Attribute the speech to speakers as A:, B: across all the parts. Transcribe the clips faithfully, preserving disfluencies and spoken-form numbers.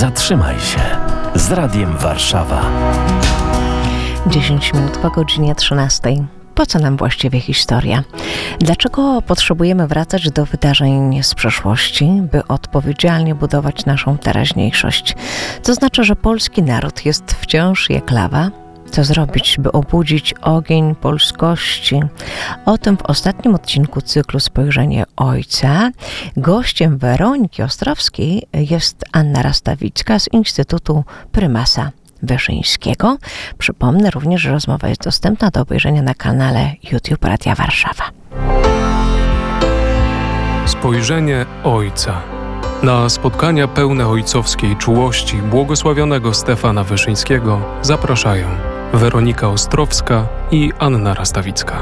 A: Zatrzymaj się z Radiem Warszawa.
B: dziesięć minut po godzinie trzynastej. Po co nam właściwie historia? Dlaczego potrzebujemy wracać do wydarzeń z przeszłości, by odpowiedzialnie budować naszą teraźniejszość? To znaczy, że polski naród jest wciąż jak lawa? Co zrobić, by obudzić ogień polskości? O tym w ostatnim odcinku cyklu Spojrzenie Ojca. Gościem Weroniki Ostrowskiej jest Anna Rastawicka z Instytutu Prymasa Wyszyńskiego. Przypomnę również, że rozmowa jest dostępna do obejrzenia na kanale YouTube Radia Warszawa.
C: Spojrzenie Ojca. Na spotkania pełne ojcowskiej czułości błogosławionego Stefana Wyszyńskiego zapraszają Weronika Ostrowska i Anna Rastawicka.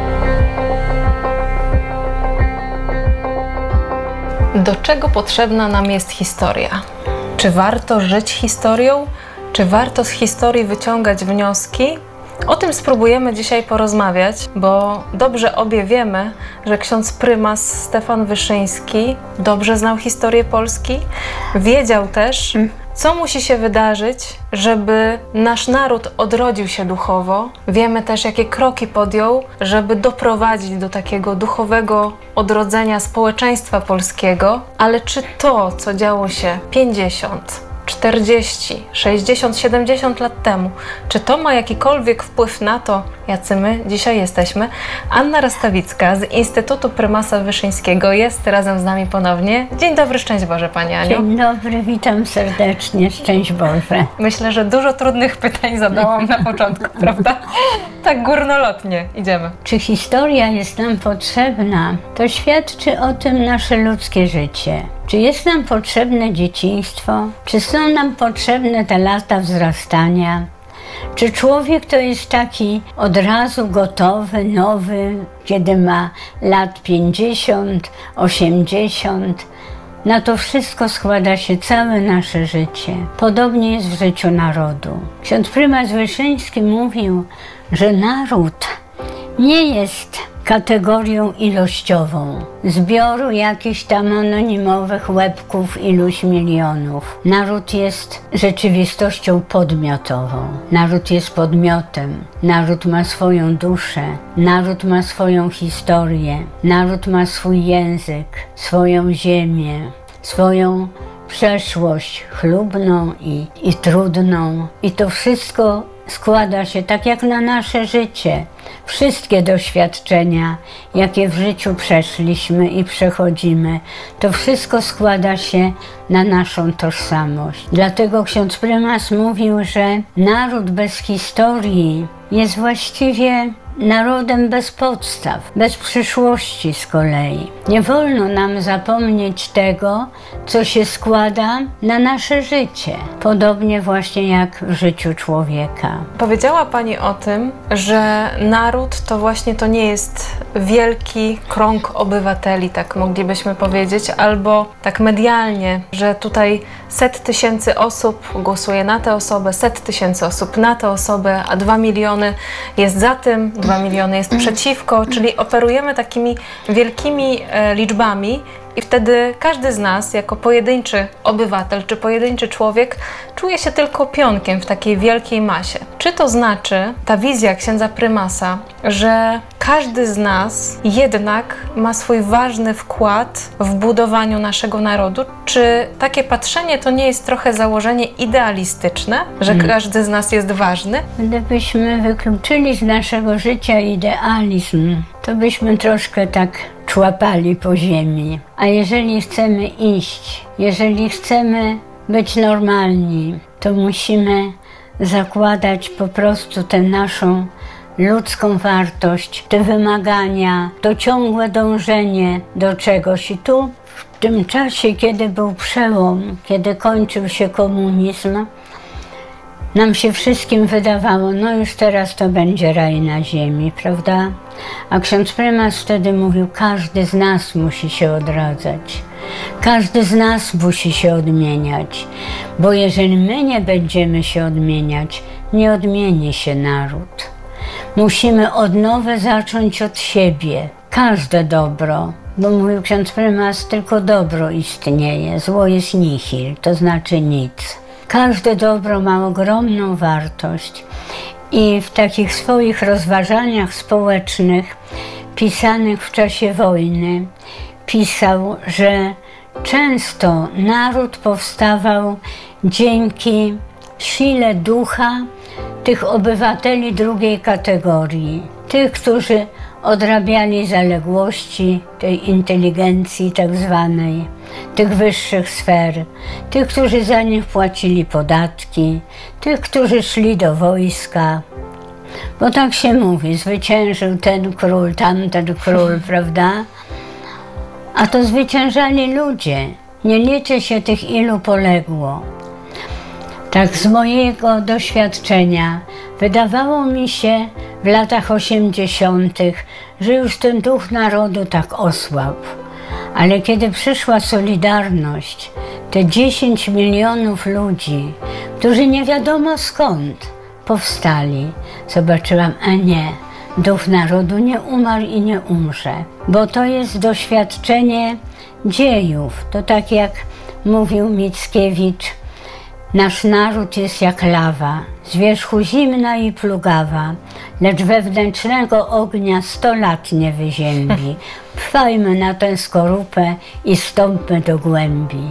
D: Do czego potrzebna nam jest historia? Czy warto żyć historią? Czy warto z historii wyciągać wnioski? O tym spróbujemy dzisiaj porozmawiać, bo dobrze obie wiemy, że ksiądz prymas Stefan Wyszyński dobrze znał historię Polski. Wiedział też, co musi się wydarzyć, żeby nasz naród odrodził się duchowo. Wiemy też, jakie kroki podjął, żeby doprowadzić do takiego duchowego odrodzenia społeczeństwa polskiego. Ale czy to, co działo się pięćdziesiąt, czterdzieści, sześćdziesiąt, siedemdziesiąt lat temu, czy to ma jakikolwiek wpływ na to, jacy my dzisiaj jesteśmy? Anna Rastawicka z Instytutu Prymasa Wyszyńskiego jest razem z nami ponownie. Dzień dobry, szczęść Boże, Pani Aniu.
E: Dzień dobry, witam serdecznie, szczęść Boże.
D: Myślę, że dużo trudnych pytań zadałam na początku, prawda? Tak górnolotnie idziemy.
E: Czy historia jest nam potrzebna? To świadczy o tym nasze ludzkie życie. Czy jest nam potrzebne dzieciństwo? Czy są nam potrzebne te lata wzrastania? Czy człowiek to jest taki od razu gotowy, nowy, kiedy ma lat pięćdziesiąt, osiemdziesiąt? Na to wszystko składa się całe nasze życie. Podobnie jest w życiu narodu. Ksiądz prymas Wyszyński mówił, że naród nie jest kategorią ilościową, zbioru jakichś tam anonimowych łebków iluś milionów. Naród jest rzeczywistością podmiotową. Naród jest podmiotem. Naród ma swoją duszę. Naród ma swoją historię. Naród ma swój język, swoją ziemię, swoją przeszłość chlubną i, i trudną. I to wszystko składa się tak jak na nasze życie. Wszystkie doświadczenia, jakie w życiu przeszliśmy i przechodzimy, to wszystko składa się na naszą tożsamość. Dlatego ksiądz prymas mówił, że naród bez historii jest właściwie narodem bez podstaw, bez przyszłości z kolei. Nie wolno nam zapomnieć tego, co się składa na nasze życie. Podobnie właśnie jak w życiu człowieka.
D: Powiedziała Pani o tym, że naród to właśnie to nie jest wielki krąg obywateli, tak moglibyśmy powiedzieć, albo tak medialnie, że tutaj set tysięcy osób głosuje na tę osobę, set tysięcy osób na tę osobę, a dwa miliony jest za tym, dwa miliony jest przeciwko, czyli operujemy takimi wielkimi e, liczbami i wtedy każdy z nas jako pojedynczy obywatel czy pojedynczy człowiek czuje się tylko pionkiem w takiej wielkiej masie. Czy to znaczy, ta wizja księdza prymasa, że każdy z nas jednak ma swój ważny wkład w budowaniu naszego narodu? Czy takie patrzenie to nie jest trochę założenie idealistyczne, że hmm. każdy z nas jest ważny?
E: Gdybyśmy wykluczyli z naszego życia idealizm, to byśmy troszkę tak człapali po ziemi. A jeżeli chcemy iść, jeżeli chcemy być normalni, to musimy zakładać po prostu tę naszą ludzką wartość, te wymagania, to ciągłe dążenie do czegoś. I tu w tym czasie, kiedy był przełom, kiedy kończył się komunizm, nam się wszystkim wydawało, no już teraz to będzie raj na ziemi, prawda? A ksiądz prymas wtedy mówił, każdy z nas musi się odradzać. Każdy z nas musi się odmieniać, bo jeżeli my nie będziemy się odmieniać, nie odmieni się naród. Musimy od nowa zacząć od siebie. Każde dobro bo mówił ksiądz prymas, tylko dobro istnieje, zło jest nihil, to znaczy nic. Każde dobro ma ogromną wartość i w takich swoich rozważaniach społecznych pisanych w czasie wojny pisał, że często naród powstawał dzięki sile ducha tych obywateli drugiej kategorii, tych, którzy odrabiali zaległości tej inteligencji tak zwanej, tych wyższych sfer, tych, którzy za nich płacili podatki, tych, którzy szli do wojska. Bo tak się mówi, zwyciężył ten król, tamten król, prawda? A to zwyciężali ludzie. Nie liczy się tych, ilu poległo. Tak z mojego doświadczenia wydawało mi się w latach osiemdziesiątych, że już ten duch narodu tak osłabł. Ale kiedy przyszła Solidarność, te dziesięć milionów ludzi, którzy nie wiadomo skąd powstali, zobaczyłam, a nie, duch narodu nie umarł i nie umrze, bo to jest doświadczenie dziejów. To tak jak mówił Mickiewicz, nasz naród jest jak lawa, z wierzchu zimna i plugawa, lecz wewnętrznego ognia sto lat nie wyziębi. Trwajmy na tę skorupę i wstąpmy do głębi.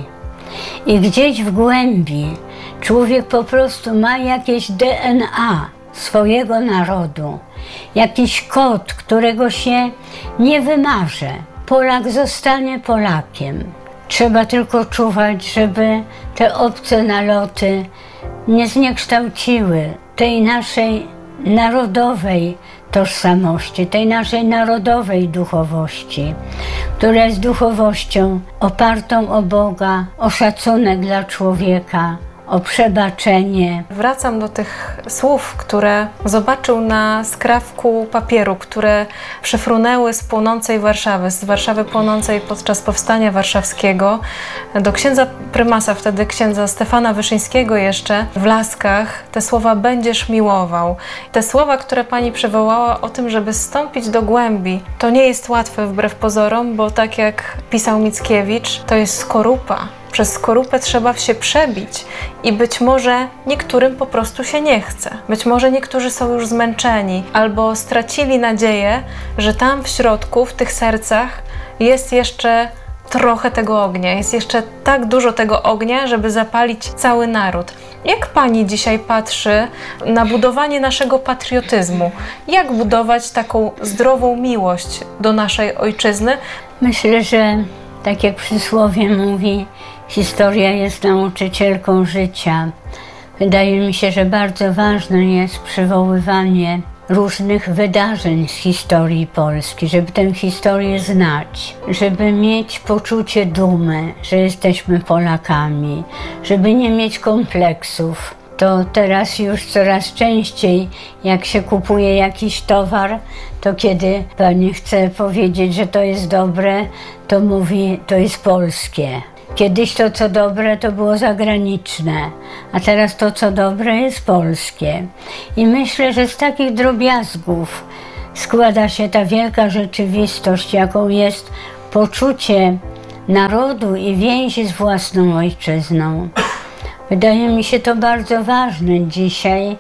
E: I gdzieś w głębi człowiek po prostu ma jakieś D N A swojego narodu, jakiś kod, którego się nie wymarze. Polak zostanie Polakiem. Trzeba tylko czuwać, żeby te obce naloty nie zniekształciły tej naszej narodowej tożsamości, tej naszej narodowej duchowości, która jest duchowością opartą o Boga, o szacunek dla człowieka, o przebaczenie.
D: Wracam do tych słów, które zobaczył na skrawku papieru, które przyfrunęły z płonącej Warszawy, z Warszawy płonącej podczas Powstania Warszawskiego, do księdza prymasa, wtedy księdza Stefana Wyszyńskiego jeszcze, w Laskach, te słowa będziesz miłował. Te słowa, które pani przywołała o tym, żeby zstąpić do głębi, to nie jest łatwe wbrew pozorom, bo tak jak pisał Mickiewicz, to jest skorupa. Przez skorupę trzeba się przebić i być może niektórym po prostu się nie chce. Być może niektórzy są już zmęczeni albo stracili nadzieję, że tam w środku, w tych sercach jest jeszcze trochę tego ognia, jest jeszcze tak dużo tego ognia, żeby zapalić cały naród. Jak pani dzisiaj patrzy na budowanie naszego patriotyzmu? Jak budować taką zdrową miłość do naszej ojczyzny?
E: Myślę, że tak jak przysłowie mówi, historia jest nauczycielką życia. Wydaje mi się, że bardzo ważne jest przywoływanie różnych wydarzeń z historii Polski, żeby tę historię znać, żeby mieć poczucie dumy, że jesteśmy Polakami, żeby nie mieć kompleksów. To teraz już coraz częściej, jak się kupuje jakiś towar, to kiedy pani chce powiedzieć, że to jest dobre, to mówi, to jest polskie. Kiedyś to, co dobre, to było zagraniczne, a teraz to, co dobre, jest polskie. I myślę, że z takich drobiazgów składa się ta wielka rzeczywistość, jaką jest poczucie narodu i więzi z własną ojczyzną. Wydaje mi się to bardzo ważne dzisiaj,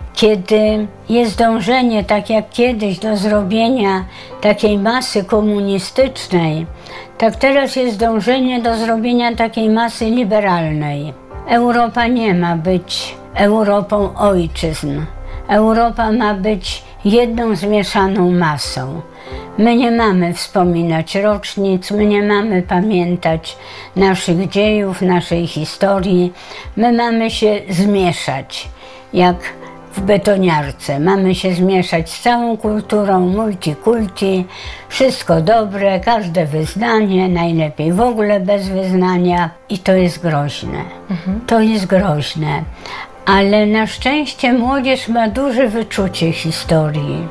E: kiedy jest dążenie, tak jak kiedyś, do zrobienia takiej masy komunistycznej, tak teraz jest dążenie do zrobienia takiej masy liberalnej. Europa nie ma być Europą ojczyzn. Europa ma być jedną zmieszaną masą. My nie mamy wspominać rocznic, my nie mamy pamiętać naszych dziejów, naszej historii. My mamy się zmieszać, jak w betoniarce. Mamy się zmieszać z całą kulturą, multikulti, wszystko dobre, każde wyznanie, najlepiej w ogóle bez wyznania. I to jest groźne. Mhm. To jest groźne. Ale na szczęście młodzież ma duże wyczucie historii.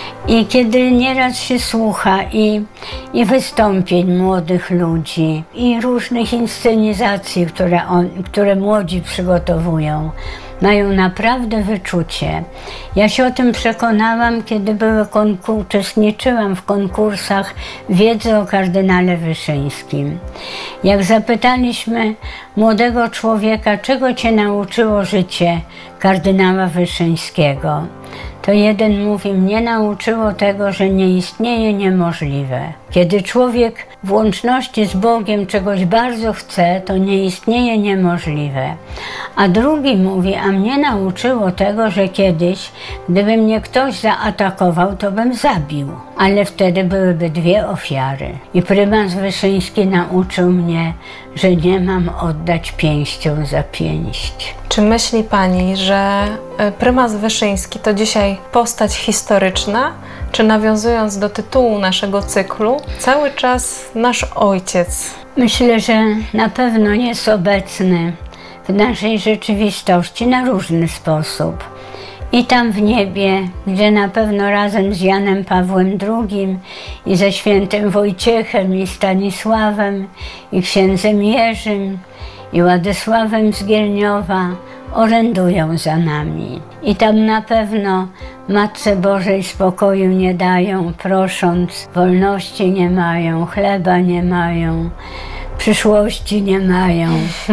E: I kiedy nieraz się słucha i, i wystąpień młodych ludzi, i różnych inscenizacji, które, on, które młodzi przygotowują, mają naprawdę wyczucie. Ja się o tym przekonałam, kiedy były konkur- uczestniczyłam w konkursach wiedzy o kardynale Wyszyńskim. Jak zapytaliśmy młodego człowieka, czego cię nauczyło życie kardynała Wyszyńskiego, to jeden mówi, mnie nauczyło tego, że nie istnieje niemożliwe. Kiedy człowiek w łączności z Bogiem czegoś bardzo chce, to nie istnieje niemożliwe. A drugi mówi, a mnie nauczyło tego, że kiedyś, gdyby mnie ktoś zaatakował, to bym zabił. Ale wtedy byłyby dwie ofiary. I prymas Wyszyński nauczył mnie, że nie mam oddać pięścią za pięść.
D: Czy myśli pani, że prymas Wyszyński to dzisiaj postać historyczna? Czy nawiązując do tytułu naszego cyklu, cały czas nasz ojciec?
E: Myślę, że na pewno jest obecny w naszej rzeczywistości na różny sposób. I tam w niebie, gdzie na pewno razem z Janem Pawłem drugim i ze świętym Wojciechem i Stanisławem i księdzem Jerzym i Władysławem z Gielniowa orędują za nami. I tam na pewno Matce Bożej spokoju nie dają, prosząc, wolności nie mają, chleba nie mają, przyszłości nie mają.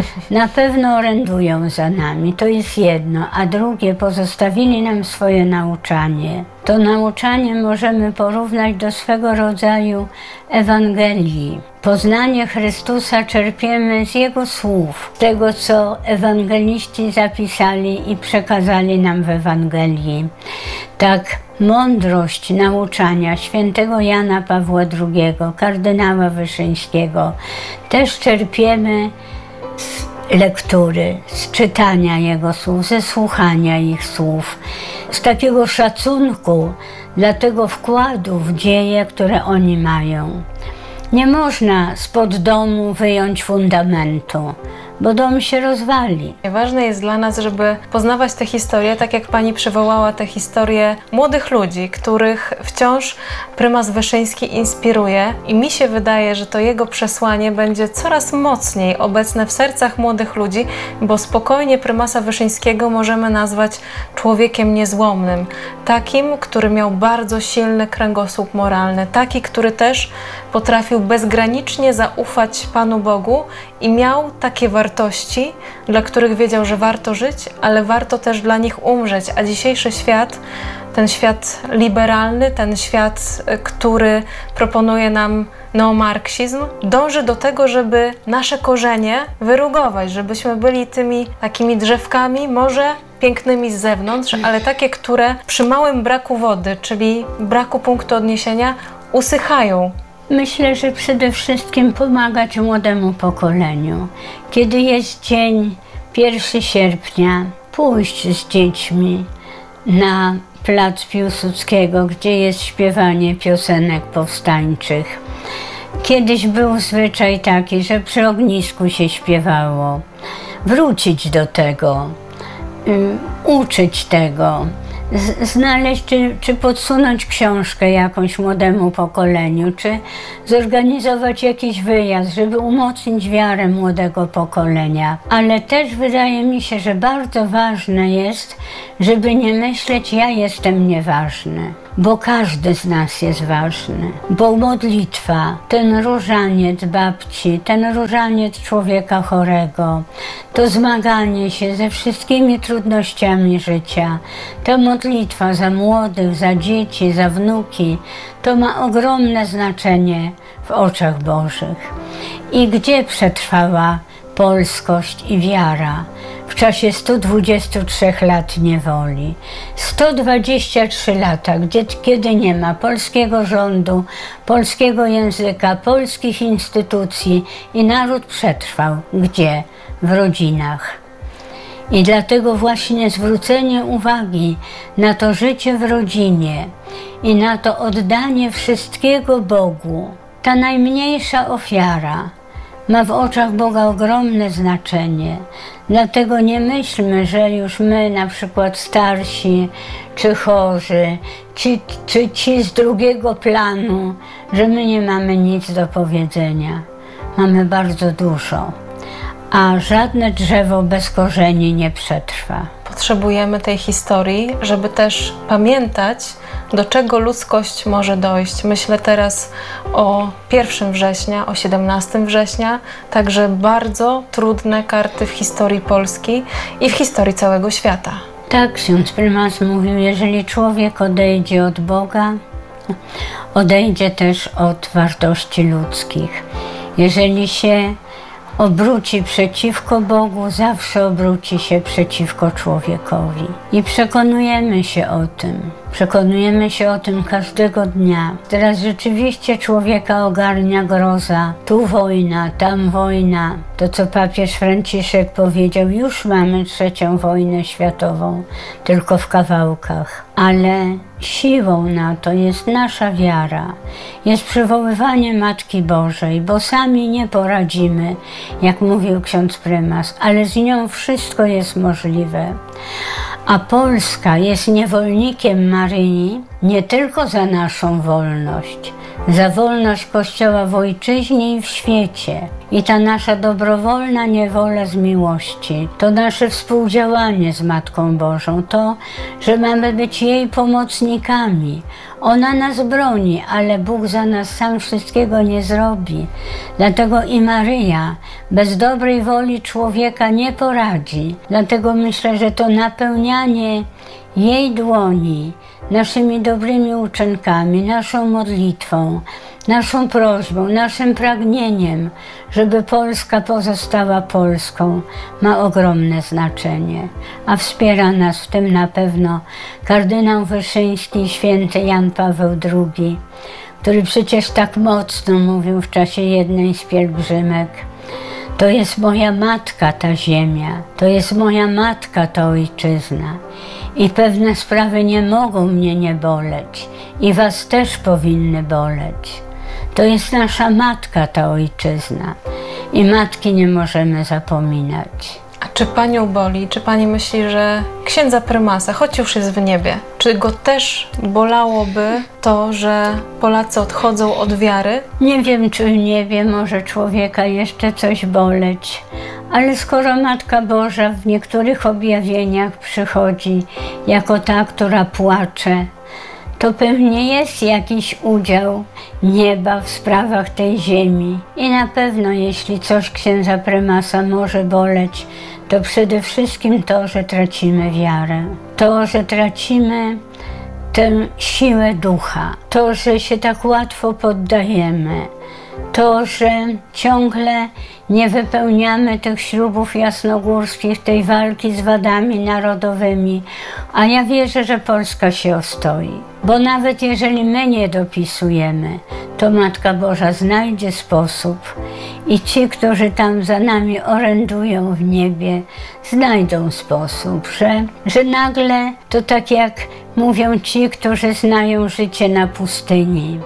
E: Na pewno orędują za nami, to jest jedno. A drugie, pozostawili nam swoje nauczanie. To nauczanie możemy porównać do swego rodzaju Ewangelii. Poznanie Chrystusa czerpiemy z Jego słów, z tego, co ewangeliści zapisali i przekazali nam w Ewangelii. Tak, mądrość nauczania świętego Jana Pawła drugiego, kardynała Wyszyńskiego, też czerpiemy z lektury, z czytania Jego słów, ze słuchania ich słów, z takiego szacunku dla tego wkładu w dzieje, które oni mają. Nie można spod domu wyjąć fundamentu, bo dom się rozwali.
D: Ważne jest dla nas, żeby poznawać te historie, tak jak pani przywołała te historie młodych ludzi, których wciąż prymas Wyszyński inspiruje i mi się wydaje, że to jego przesłanie będzie coraz mocniej obecne w sercach młodych ludzi, bo spokojnie prymasa Wyszyńskiego możemy nazwać człowiekiem niezłomnym, takim, który miał bardzo silny kręgosłup moralny, taki, który też potrafił bezgranicznie zaufać Panu Bogu i miał takie wartości, dla których wiedział, że warto żyć, ale warto też dla nich umrzeć. A dzisiejszy świat, ten świat liberalny, ten świat, który proponuje nam neomarksizm, dąży do tego, żeby nasze korzenie wyrugować, żebyśmy byli tymi takimi drzewkami, może pięknymi z zewnątrz, ale takie, które przy małym braku wody, czyli braku punktu odniesienia, usychają.
E: Myślę, że przede wszystkim pomagać młodemu pokoleniu. Kiedy jest dzień pierwszego sierpnia, pójść z dziećmi na plac Piłsudskiego, gdzie jest śpiewanie piosenek powstańczych. Kiedyś był zwyczaj taki, że przy ognisku się śpiewało. Wrócić do tego, um, uczyć tego. Znaleźć, czy, czy podsunąć książkę jakąś młodemu pokoleniu, czy zorganizować jakiś wyjazd, żeby umocnić wiarę młodego pokolenia. Ale też wydaje mi się, że bardzo ważne jest, żeby nie myśleć, ja jestem nieważny, bo każdy z nas jest ważny. Bo modlitwa, ten różaniec babci, ten różaniec człowieka chorego, to zmaganie się ze wszystkimi trudnościami życia, ta modlitwa za młodych, za dzieci, za wnuki, to ma ogromne znaczenie w oczach Bożych. I gdzie przetrwała polskość i wiara w czasie stu dwudziestu trzech lat niewoli? sto dwadzieścia trzy lata, gdzie, kiedy nie ma polskiego rządu, polskiego języka, polskich instytucji i naród przetrwał. Gdzie? W rodzinach. I dlatego właśnie zwrócenie uwagi na to życie w rodzinie i na to oddanie wszystkiego Bogu, ta najmniejsza ofiara ma w oczach Boga ogromne znaczenie. Dlatego nie myślmy, że już my, na przykład starsi, czy chorzy, czy, czy ci z drugiego planu, że my nie mamy nic do powiedzenia. Mamy bardzo dużo. a żadne drzewo bez korzeni nie przetrwa.
D: Potrzebujemy tej historii, żeby też pamiętać, do czego ludzkość może dojść. Myślę teraz o pierwszym września, o siedemnastego września, także bardzo trudne karty w historii Polski i w historii całego świata.
E: Tak, ksiądz prymas mówił, jeżeli człowiek odejdzie od Boga, odejdzie też od wartości ludzkich. Jeżeli się obróci przeciwko Bogu, zawsze obróci się przeciwko człowiekowi. I przekonujemy się o tym. Przekonujemy się o tym każdego dnia. Teraz rzeczywiście człowieka ogarnia groza. Tu wojna, tam wojna. To, co papież Franciszek powiedział, już mamy trzecią wojnę światową, tylko w kawałkach. Ale siłą na to jest nasza wiara, jest przywoływanie Matki Bożej, bo sami nie poradzimy, jak mówił ksiądz prymas, ale z nią wszystko jest możliwe. A Polska jest niewolnikiem Maryi nie tylko za naszą wolność, za wolność Kościoła w ojczyźnie i w świecie. I ta nasza dobrowolna niewola z miłości, to nasze współdziałanie z Matką Bożą, to, że mamy być jej pomocnikami. Ona nas broni, ale Bóg za nas sam wszystkiego nie zrobi. Dlatego i Maryja bez dobrej woli człowieka nie poradzi. Dlatego myślę, że to napełnianie jej dłoni naszymi dobrymi uczynkami, naszą modlitwą, naszą prośbą, naszym pragnieniem, żeby Polska pozostała Polską, ma ogromne znaczenie. A wspiera nas w tym na pewno kardynał Wyszyński i święty Jan Paweł drugi, który przecież tak mocno mówił w czasie jednej z pielgrzymek: to jest moja matka ta ziemia, to jest moja matka ta ojczyzna. I pewne sprawy nie mogą mnie nie boleć i was też powinny boleć. To jest nasza matka ta ojczyzna i matki nie możemy zapominać.
D: A czy panią boli, czy pani myśli, że księdza prymasa, choć już jest w niebie, czy go też bolałoby to, że Polacy odchodzą od wiary?
E: Nie wiem, czy w niebie może człowieka jeszcze coś boleć, ale skoro Matka Boża w niektórych objawieniach przychodzi jako ta, która płacze, to pewnie jest jakiś udział nieba w sprawach tej ziemi. I na pewno, jeśli coś księdza prymasa może boleć, to przede wszystkim to, że tracimy wiarę. To, że tracimy tę siłę ducha. To, że się tak łatwo poddajemy. To, że ciągle nie wypełniamy tych ślubów jasnogórskich, tej walki z wadami narodowymi. A ja wierzę, że Polska się ostoi. Bo nawet jeżeli my nie dopisujemy, to Matka Boża znajdzie sposób i ci, którzy tam za nami orędują w niebie, znajdą sposób, że, że nagle to tak jak mówią ci, którzy znają życie na pustyni.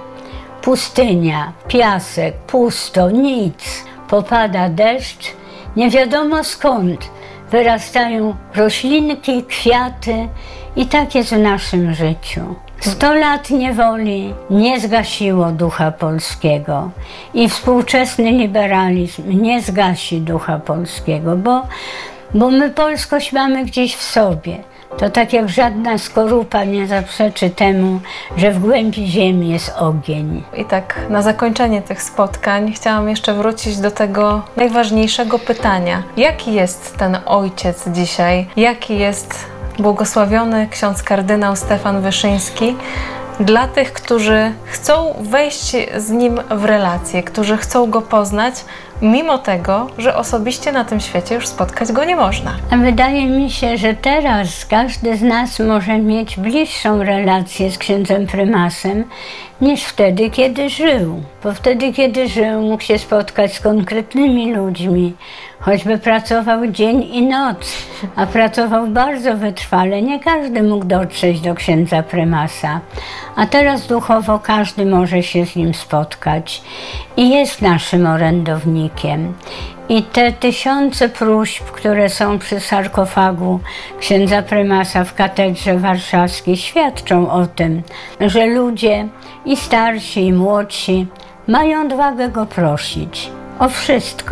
E: Pustynia, piasek, pusto, nic. Popada deszcz, nie wiadomo skąd wyrastają roślinki, kwiaty i tak jest w naszym życiu. Sto lat niewoli nie zgasiło ducha polskiego i współczesny liberalizm nie zgasi ducha polskiego, bo, bo my polskość mamy gdzieś w sobie. To tak jak żadna skorupa nie zaprzeczy temu, że w głębi ziemi jest ogień.
D: I tak na zakończenie tych spotkań chciałam jeszcze wrócić do tego najważniejszego pytania. Jaki jest ten ojciec dzisiaj? Jaki jest błogosławiony ksiądz kardynał Stefan Wyszyński dla tych, którzy chcą wejść z nim w relacje, którzy chcą go poznać, mimo tego, że osobiście na tym świecie już spotkać go nie można?
E: A wydaje mi się, że teraz każdy z nas może mieć bliższą relację z księdzem prymasem niż wtedy, kiedy żył. Bo wtedy, kiedy żył, mógł się spotkać z konkretnymi ludźmi, choćby pracował dzień i noc, a pracował bardzo wytrwale. Nie każdy mógł dotrzeć do księdza prymasa, a teraz duchowo każdy może się z nim spotkać i jest naszym orędownikiem. I te tysiące próśb, które są przy sarkofagu księdza prymasa w katedrze warszawskiej, świadczą o tym, że ludzie i starsi, i młodsi mają odwagę go prosić o wszystko.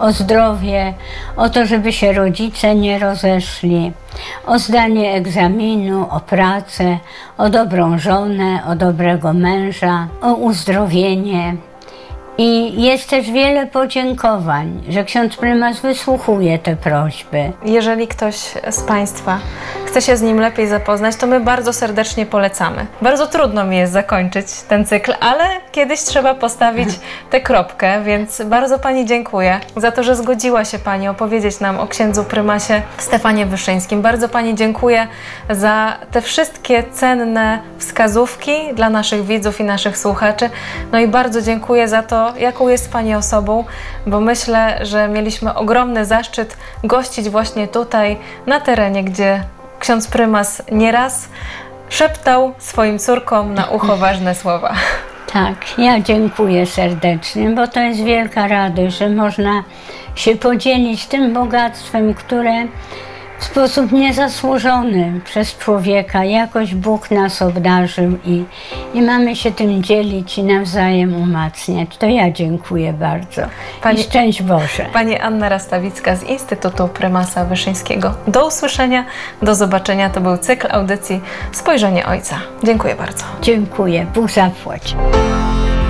E: o zdrowie, o to, żeby się rodzice nie rozeszli, o zdanie egzaminu, o pracę, o dobrą żonę, o dobrego męża, o uzdrowienie. I jest też wiele podziękowań, że ksiądz prymas wysłuchuje te prośby.
D: Jeżeli ktoś z Państwa chce się z nim lepiej zapoznać, to my bardzo serdecznie polecamy. Bardzo trudno mi jest zakończyć ten cykl, ale kiedyś trzeba postawić tę kropkę, więc bardzo Pani dziękuję za to, że zgodziła się Pani opowiedzieć nam o księdzu prymasie Stefanie Wyszyńskim. Bardzo Pani dziękuję za te wszystkie cenne wskazówki dla naszych widzów i naszych słuchaczy. No i bardzo dziękuję za to, jaką jest Pani osobą, bo myślę, że mieliśmy ogromny zaszczyt gościć właśnie tutaj, na terenie, gdzie ksiądz prymas nieraz szeptał swoim córkom na ucho ważne słowa.
E: Tak, ja dziękuję serdecznie, bo to jest wielka radość, że można się podzielić tym bogactwem, które w sposób niezasłużony przez człowieka jakoś Bóg nas obdarzył i, i mamy się tym dzielić i nawzajem umacniać. To ja dziękuję bardzo.
D: Pani,
E: I szczęść Boże.
D: Pani Anna Rastawicka z Instytutu Prymasa Wyszyńskiego. Do usłyszenia, do zobaczenia. To był cykl audycji Spojrzenie Ojca. Dziękuję bardzo.
E: Dziękuję. Bóg zapłać.